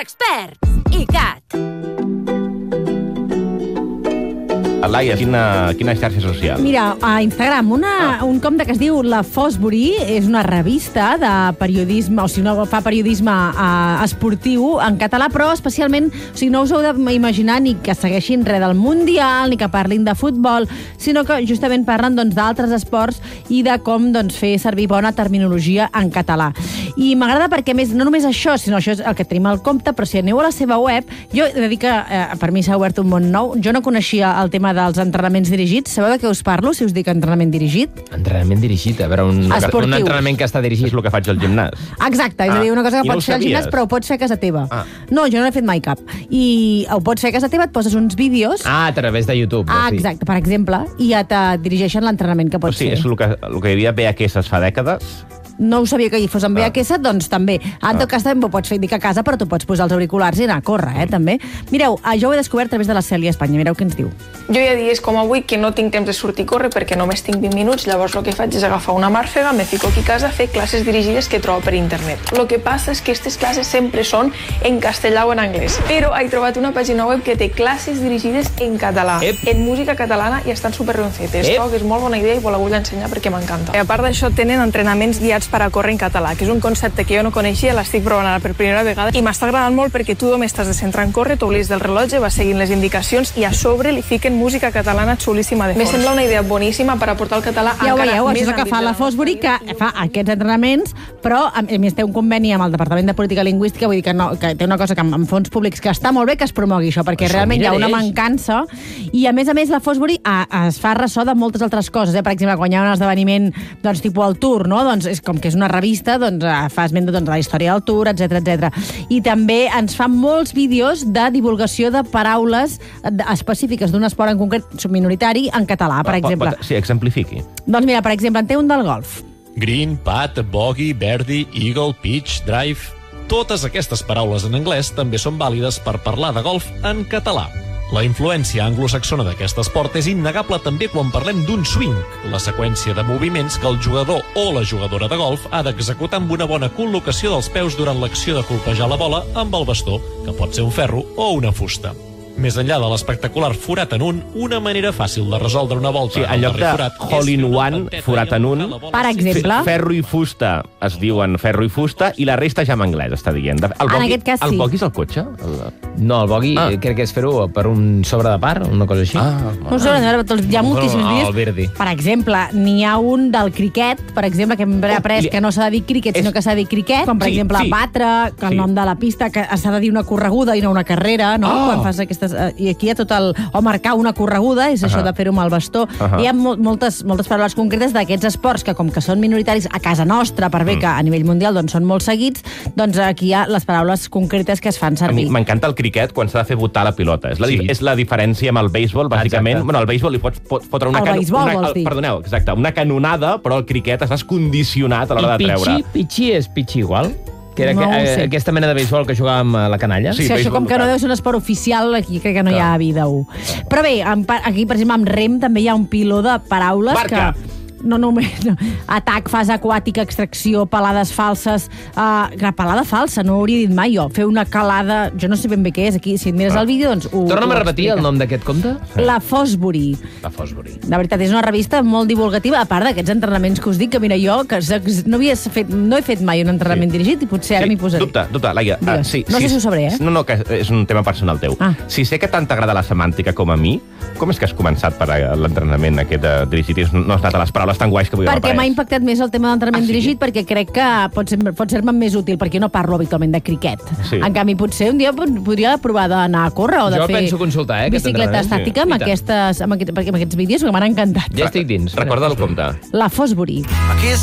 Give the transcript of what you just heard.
experts. ICAT. Laia, quina xarxa social? Mira, a Instagram, un compte que es diu La Fosbury és una revista de periodisme, o sigui, no fa periodisme esportiu en català, però especialment, o sigui, no us heu d'imaginar ni que segueixin res del Mundial, ni que parlin de futbol, sinó que justament parlen d'altres esports i de com fer servir bona terminologia en català. I m'agrada perquè, més, no només això, sinó això és el que tenim al compte, però si aneu a la seva web, jo he de dir que per mi s'ha obert un món nou. Jo no coneixia el tema dels entrenaments dirigits. Sabeu de què us parlo, si us dic entrenament dirigit? Entrenament dirigit, a veure, un entrenament que està dirigit. És el que faig al gimnàs. Exacte, és a dir, una cosa que pots fer al gimnàs, però ho pots fer a casa teva. No, jo no n'he fet mai cap. I ho pots fer a casa teva, et poses uns vídeos... A través de YouTube. Exacte, per exemple, i ja te dirigeixen l'entrenament que pots fer. O sigui, és el que hi havia VHS fa dècades. No ho sabia que hi fos en VHS, doncs també. En tot cas, també ho pots fer dic a casa, però tu pots posar els auriculars i anar a córrer, també. Mireu, jo ho he descobert a través de la Cèlia Espanya. Mireu què ens diu. Jo hi ha dies com avui que no tinc temps de sortir a córrer perquè només tinc 20 minuts, llavors el que faig és agafar una màrfega, me fico aquí a casa a fer classes dirigides que trobo per internet. El que passa és que aquestes classes sempre són en castellà o en anglès, però he trobat una pàgina web que té classes dirigides en català, en música catalana, i estan super ben fetes. Trobo que és molt bona idea i la vull ensenyar perquè m'encanta. A part d'això, tenen entrenaments guiats per a córrer en català, que és un concepte que jo no coneixia, l'estic provant ara per primera vegada i m'està agradant molt perquè tu només t'has de centrar en córrer, t'oblides del rellotge, vas seguint les indicacions i a sobre li fiquen música catalana xulíssima de fons. Me sembla una idea boníssima per aportar el català encara més. Ja ho veieu, això és el que fa la Fosbury, que fa aquests entrenaments, però a més té un conveni amb el Departament de Política Lingüística, vull dir que té una cosa que amb fons públics que està molt bé que es promogui això, perquè realment hi ha una mancança i a més la Fosbury es fa ressò de moltes altres coses. Per exemple, quan hi ha un esdeveniment tipus el Tour, doncs és com que és una revista, fa esment de la història del Tour, etc. I també ens fa molts vídeos de divulgació de paraules específiques d'un esport en concret minoritari en català, per exemple. Sí, exemplifiqui. Doncs mira, per exemple, en té un del golf. Green, putt, bogey, birdie, eagle, pitch, drive... Totes aquestes paraules en anglès també són vàlides per parlar de golf en català. La influència anglosaxona d'aquest esport és innegable també quan parlem d'un swing, la seqüència de moviments que el jugador o la jugadora de golf ha d'executar amb una bona col·locació dels peus durant l'acció de colpejar la bola amb el bastó, que pot ser un ferro o una fusta. Més enllà de l'espectacular forat en un, una manera fàcil de resoldre una volta en lloc de hole-in-one, forat en un, per exemple, ferro i fusta es diuen ferro i fusta i la resta ja en anglès està dient. En aquest cas sí. El bogey és el cotxe? No, el bogey crec que és fer-ho per un sobre de par, una cosa així. Hi ha moltíssims vídeos. Per exemple, n'hi ha un del criquet, per exemple, que hem après que no s'ha de dir criquet, sinó que s'ha de dir criquet, com per exemple batre, que el nom de la pista, que s'ha de dir una correguda i no una carrera, no? Quan fas aquestes... I aquí hi ha tot o marcar una correguda, és això de fer-ho amb el bastó. Hi ha moltes paraules concretes d'aquests esports que, com que són minoritaris a casa nostra, per bé que a nivell mundial són molt seguits, doncs aquí hi ha les paraules concretes que es fan servir. A mi m'encanta el criquet quan s'ha de fer botar la pilota. És la diferència amb el béisbol, bàsicament. Bueno, al béisbol li pots fotre una... El béisbol, vols dir? Perdoneu, exacte, una canonada, però el criquet estàs condicionat a l'hora de treure. I pitxi és pitxi igual? Que era aquesta mena de béisbol que jugàvem a la canalla? Sí, això com que no deu ser un esport oficial, aquí crec que no hi ha vida 1. Però bé, aquí, per exemple, amb rem també hi ha un piló de paraules Barca. que... No només. Atac, fase aquàtica, extracció, pelades falses... Pelada falsa, no ho hauria dit mai jo. Fer una calada... Jo no sé ben bé què és. Aquí, si et mires el vídeo, doncs... Torna'm a repetir el nom d'aquest compte? La Fosbury. La Fosbury. De veritat, és una revista molt divulgativa, a part d'aquests entrenaments que us dic, que mira, jo que no he fet mai un entrenament dirigit i potser ara m'hi posaré. Dubte, Laia. No sé si ho sabré, No, que és un tema personal teu. Si sé que tant t'agrada la semàntica com a mi, com és que has començat per l'entrenament aquest dirigit i no has anat a les paraules tan guais que vull perquè m'ha impactat més el tema d'entrenament dirigit, perquè crec que pot ser-me més útil, perquè no parlo habitualment de criquet. En canvi, potser un dia podria provar d'anar a córrer o de fer bicicleta estàtica amb aquests vídeos que m'han encantat. Ja estic dins. Recorda el compte. La Fosbury.